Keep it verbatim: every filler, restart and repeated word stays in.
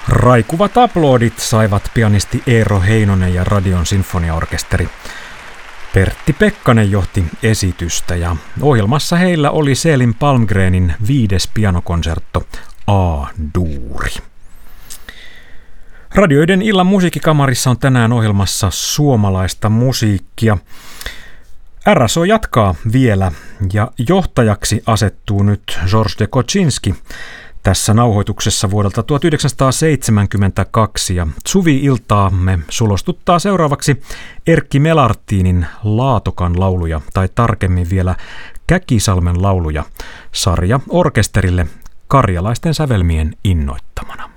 Raikuvat aplodit saivat pianisti Eero Heinonen ja Radion sinfoniaorkesteri. Pertti Pekkanen johti esitystä ja ohjelmassa heillä oli Selin Palmgrenin viides pianokonsertto A-duuri. Radioiden illan musiikkikamarissa on tänään ohjelmassa suomalaista musiikkia. R S O jatkaa vielä ja johtajaksi asettuu nyt Georges de Kocsinski tässä nauhoituksessa vuodelta tuhatyhdeksänsataaseitsemänkymmentäkaksi ja Suvi-iltaamme sulostuttaa seuraavaksi Erkki Melartinin Laatokan lauluja tai tarkemmin vielä Käkisalmen lauluja sarja orkesterille karjalaisten sävelmien innoittamana.